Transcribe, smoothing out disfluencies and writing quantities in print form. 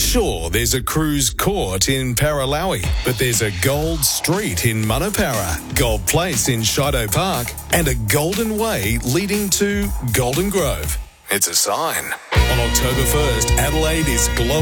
Sure, there's a cruise court in Paralawi, but there's a gold street in Manapara, Gold Place in Shido Park, and a golden way leading to Golden Grove. It's a sign. On October 1st, Adelaide is global.